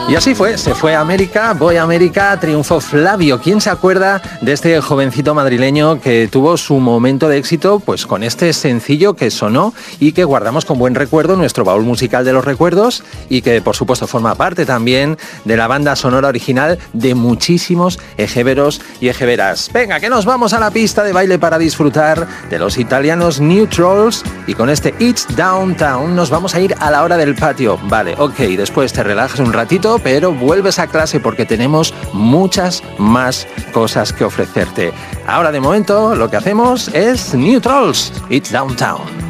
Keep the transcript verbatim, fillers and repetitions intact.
Y así fue, se fue a América, voy a América, triunfó Flavio. ¿Quién se acuerda de este jovencito madrileño que tuvo su momento de éxito pues con este sencillo que sonó y que guardamos con buen recuerdo en nuestro baúl musical de los recuerdos y que por supuesto forma parte también de la banda sonora original de muchísimos ejeveros y ejeveras? Venga, que nos vamos a la pista de baile para disfrutar de los italianos New Trolls y con este It's Downtown nos vamos a ir a la hora del patio. Vale, ok, después te relajas un ratito, pero vuelves a clase porque tenemos muchas más cosas que ofrecerte. Ahora de momento lo que hacemos es New Trolls, It's Downtown.